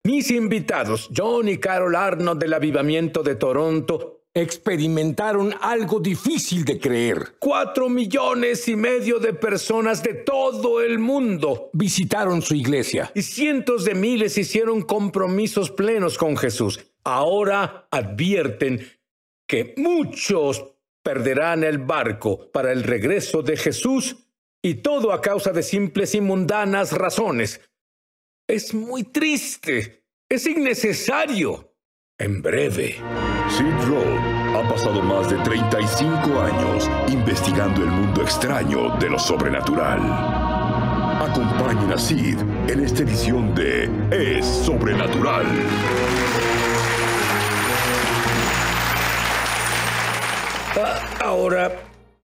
Mis invitados, John y Carol Arnott del Avivamiento de Toronto, experimentaron algo difícil de creer. 4,5 millones de personas de todo el mundo visitaron su iglesia. Y cientos de miles hicieron compromisos plenos con Jesús. Ahora advierten que muchos perderán el barco para el regreso de Jesús, y todo a causa de simples y mundanas razones. Es muy triste. Es innecesario. En breve. Sid Roth ha pasado más de 35 años investigando el mundo extraño de lo sobrenatural. Acompañen a Sid en esta edición de Es Sobrenatural. Ahora,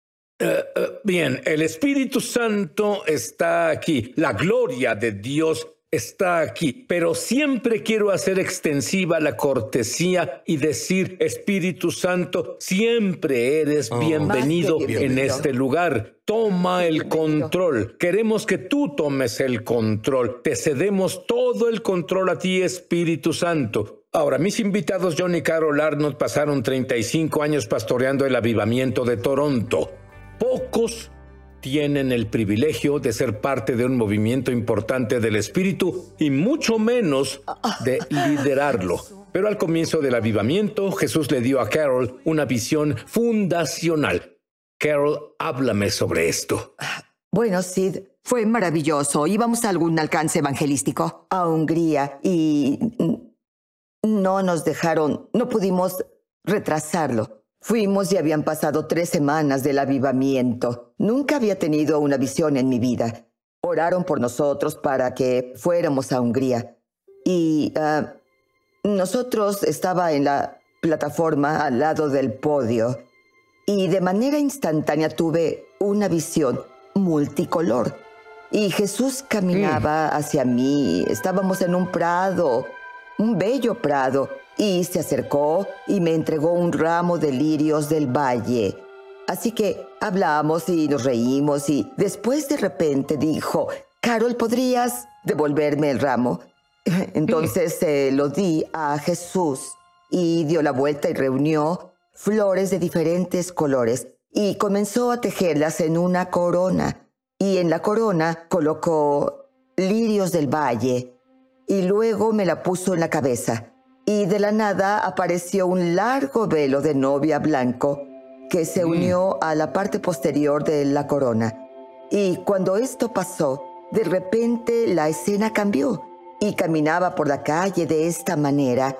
bien, el Espíritu Santo está aquí. La gloria de Dios está aquí. Pero siempre quiero hacer extensiva la cortesía y decir, Espíritu Santo, siempre eres bienvenido en este lugar. Toma el control. Queremos que tú tomes el control. Te cedemos todo el control a ti, Espíritu Santo. Ahora, mis invitados John y Carol Arnott pasaron 35 años pastoreando el Avivamiento de Toronto. Pocos tienen el privilegio de ser parte de un movimiento importante del Espíritu y mucho menos de liderarlo. Pero al comienzo del Avivamiento, Jesús le dio a Carol una visión fundacional. Carol, háblame sobre esto. Bueno, Sid, fue maravilloso. Íbamos a algún alcance evangelístico a Hungría y no nos dejaron, no pudimos retrasarlo. Fuimos y habían pasado 3 semanas del avivamiento. Nunca había tenido una visión en mi vida. Oraron por nosotros para que fuéramos a Hungría. Y nosotros estaba en la plataforma al lado del podio. Y de manera instantánea tuve una visión multicolor. Y Jesús caminaba hacia mí. Estábamos en un prado, un bello prado. Y se acercó y me entregó un ramo de lirios del valle. Así que hablamos y nos reímos y después de repente dijo, Carol, ¿podrías devolverme el ramo? Entonces se lo di a Jesús y dio la vuelta y reunió flores de diferentes colores y comenzó a tejerlas en una corona. Y en la corona colocó lirios del valle y luego me la puso en la cabeza. Y de la nada apareció un largo velo de novia blanco que se unió a la parte posterior de la corona. Y cuando esto pasó, de repente la escena cambió y caminaba por la calle de esta manera.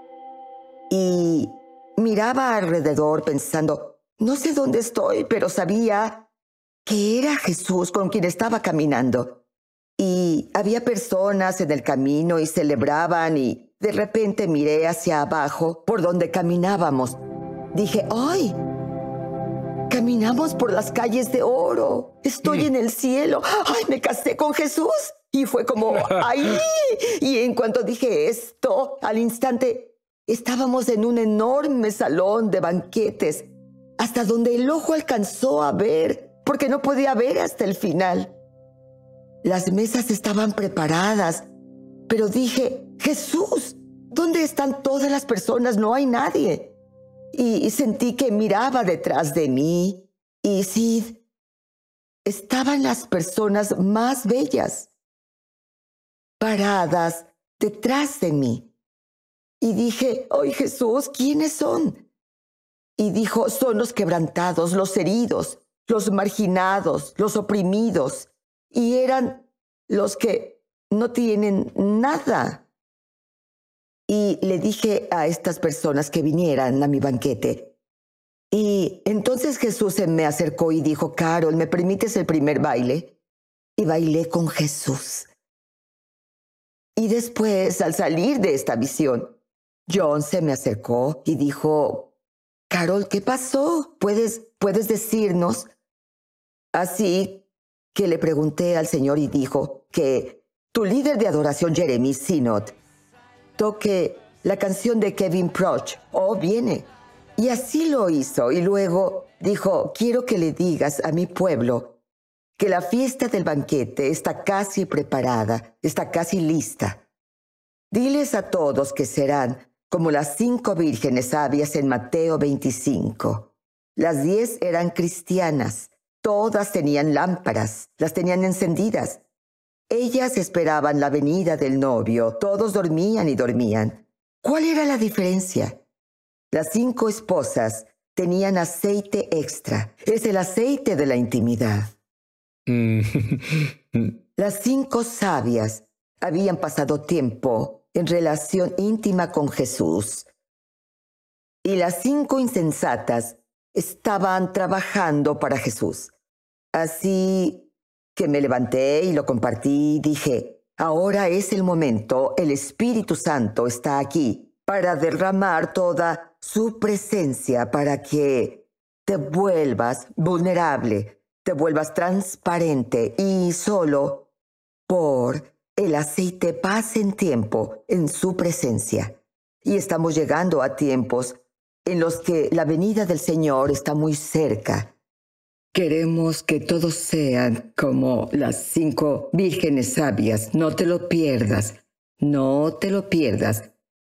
Y miraba alrededor pensando, no sé dónde estoy, pero sabía que era Jesús con quien estaba caminando. Y había personas en el camino y celebraban y de repente miré hacia abajo por donde caminábamos. Dije, ¡ay! Caminamos por las calles de oro. Estoy en el cielo. ¡Ay, me casé con Jesús! Y fue como, ¡ay! Y en cuanto dije esto, al instante, estábamos en un enorme salón de banquetes, hasta donde el ojo alcanzó a ver, porque no podía ver hasta el final. Las mesas estaban preparadas, pero dije, Jesús, ¿dónde están todas las personas? No hay nadie. Y sentí que miraba detrás de mí. Y Sid, estaban las personas más bellas, paradas detrás de mí. Y dije, ¡ay, Jesús! ¿Quiénes son? Y dijo, son los quebrantados, los heridos, los marginados, los oprimidos. Y eran los que no tienen nada. Y le dije a estas personas que vinieran a mi banquete. Y entonces Jesús se me acercó y dijo, Carol, ¿me permites el primer baile? Y bailé con Jesús. Y después, al salir de esta visión, John se me acercó y dijo, Carol, ¿qué pasó? ¿Puedes decirnos? Así que le pregunté al Señor y dijo que tu líder de adoración, Jeremy Synod, toque la canción de Kevin Proch, Oh, viene. Y así lo hizo. Y luego dijo, quiero que le digas a mi pueblo que la fiesta del banquete está casi preparada, está casi lista. Diles a todos que serán como las 5 vírgenes sabias en Mateo 25. Las 10 eran cristianas. Todas tenían lámparas, las tenían encendidas. Ellas esperaban la venida del novio. Todos dormían y dormían. ¿Cuál era la diferencia? Las 5 esposas tenían aceite extra. Es el aceite de la intimidad. Las 5 sabias habían pasado tiempo en relación íntima con Jesús. Y las 5 insensatas estaban trabajando para Jesús. Así que me levanté y lo compartí y dije, ahora es el momento, el Espíritu Santo está aquí para derramar toda su presencia para que te vuelvas vulnerable, te vuelvas transparente y solo por el aceite pasa en tiempo en su presencia. Y estamos llegando a tiempos en los que la venida del Señor está muy cerca. Queremos que todos sean como las 5 vírgenes sabias. No te lo pierdas. No te lo pierdas.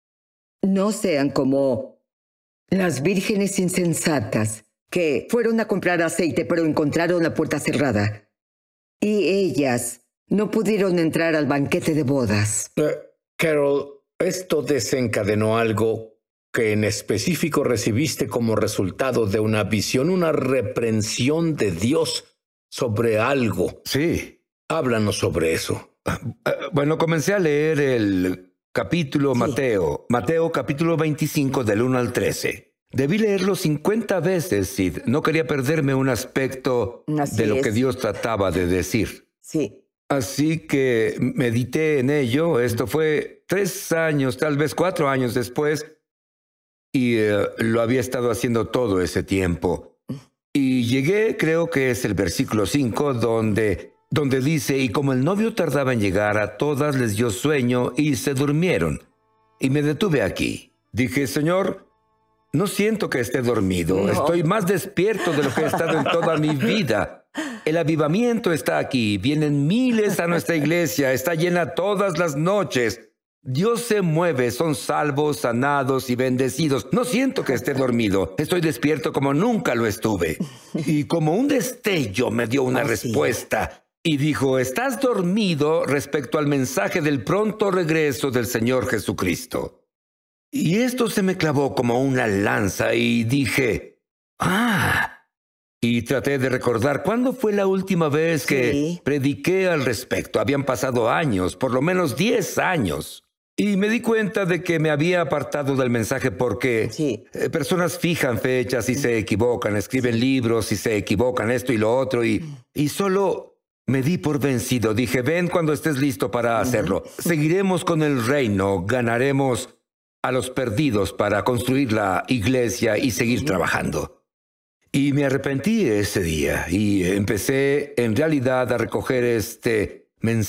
No sean como las vírgenes insensatas que fueron a comprar aceite pero encontraron la puerta cerrada. Y ellas no pudieron entrar al banquete de bodas. Carol, esto desencadenó algo que en específico recibiste como resultado de una visión, una reprensión de Dios sobre algo. Sí. Háblanos sobre eso. Bueno, comencé a leer el capítulo Mateo capítulo 25 del 1 al 13. Debí leerlo 50 veces, Sid. No quería perderme un aspecto de lo que Dios trataba de decir. Sí. Así que medité en ello. Esto fue 3 años, tal vez 4 años después. Y lo había estado haciendo todo ese tiempo. Y llegué, creo que es el versículo 5, donde dice, y como el novio tardaba en llegar, a todas les dio sueño y se durmieron. Y me detuve aquí. Dije, Señor, no siento que esté dormido. No. Estoy más despierto de lo que he estado en toda mi vida. El avivamiento está aquí. Vienen miles a nuestra iglesia. Está llena todas las noches. Dios se mueve, son salvos, sanados y bendecidos. No siento que esté dormido. Estoy despierto como nunca lo estuve. Y como un destello me dio una respuesta. Y dijo, estás dormido respecto al mensaje del pronto regreso del Señor Jesucristo. Y esto se me clavó como una lanza y dije, Y traté de recordar cuándo fue la última vez que prediqué al respecto. Habían pasado años, por lo menos 10 años. Y me di cuenta de que me había apartado del mensaje porque personas fijan fechas y se equivocan, escriben libros y se equivocan, esto y lo otro, y solo me di por vencido. Dije, ven cuando estés listo para hacerlo. Seguiremos con el reino, ganaremos a los perdidos para construir la iglesia y seguir trabajando. Y me arrepentí ese día y empecé en realidad a recoger este mensaje